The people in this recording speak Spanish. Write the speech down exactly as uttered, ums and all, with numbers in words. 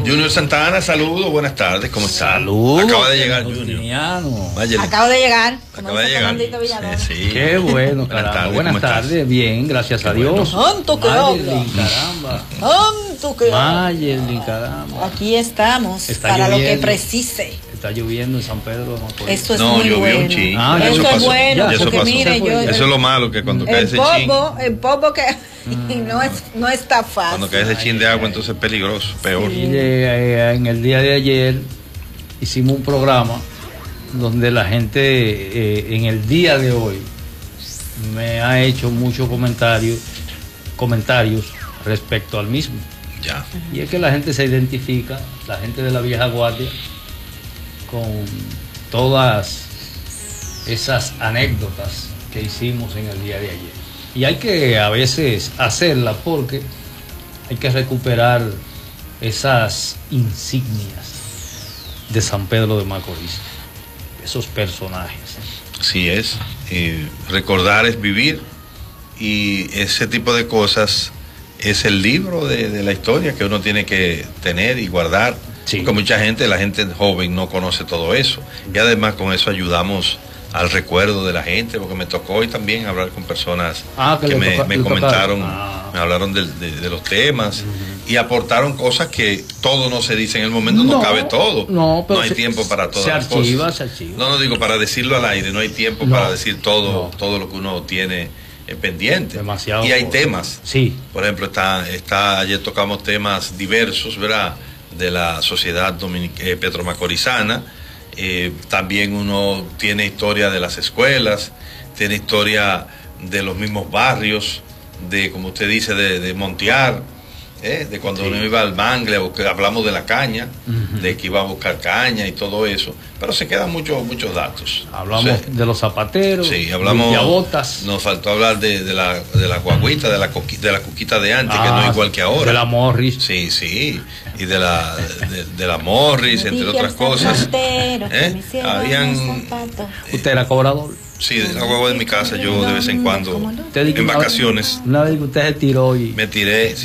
Junior Santana, saludos, buenas tardes, ¿cómo está? Saludos. Acaba de llegar Junior. Acabo de llegar. Acaba de llegar. Sí, sí. Qué bueno, caramba. Buenas tardes, buenas tardes. Bien, gracias a Dios. Tanto que Mayerlin, caramba. Tanto que Mayerlin, caramba. Aquí estamos, Está para lloviendo. lo que precise. Está lloviendo en San Pedro de Macorís. Eso es No, muy llovió bueno. un chin. Ah, Ya Eso eso es pasó. bueno, Ya eso porque pasó. mire, yo... Eso es lo malo, que cuando cae El ese chin, popo, el popo que no, es, no está fácil. cuando cae ese chin de agua, entonces es peligroso, peor. Y, eh, en el día de ayer hicimos un programa donde la gente eh, en el día de hoy me ha hecho muchos comentarios comentarios respecto al mismo. Ya. Y es que la gente se identifica, la gente de la vieja guardia, con todas esas anécdotas que hicimos en el día de ayer. Y hay que a veces hacerla porque hay que recuperar esas insignias de San Pedro de Macorís, esos personajes. Así es. Eh, recordar es vivir, y ese tipo de cosas es el libro de, de la historia que uno tiene que tener y guardar. Sí. Porque mucha gente, la gente joven no conoce todo eso, y además con eso ayudamos al recuerdo de la gente, porque me tocó hoy también hablar con personas ah, que, que me, toca, me comentaron, ah. me hablaron de, de, de los temas, uh-huh. y aportaron cosas que todo no se dice en el momento, no, no cabe todo, no, pero no hay se, tiempo para todas se las archiva, cosas. Se archiva. No, no digo para decirlo al aire, no hay tiempo no, para decir todo, no. todo lo que uno tiene eh, pendiente. Demasiado. Y hay temas, sí. Por ejemplo, está, está ayer tocamos temas diversos, ¿verdad?, de la sociedad dominic- eh, petromacorizana. Eh, también uno tiene historia de las escuelas, tiene historia de los mismos barrios, de, como usted dice, de, de Montear, ¿eh? de cuando sí. uno iba al Mangle, o que hablamos de la caña, uh-huh. de que iba a buscar caña y todo eso, pero se quedan muchos muchos datos. Hablamos o sea, de los zapateros, sí, hablamos, de botas. Nos faltó hablar de, de la de la guaguita, de la coqui, de la cuquita de antes, ah, que no es igual que ahora. De la Morris. Sí, sí, y de la de, de la Morris, entre otras cosas. ¿Eh? Habían... ¿Usted era cobrador? Sí, de la guagua de mi casa, yo de vez en cuando, en vacaciones. Una vez que usted se tiró y... Me tiré...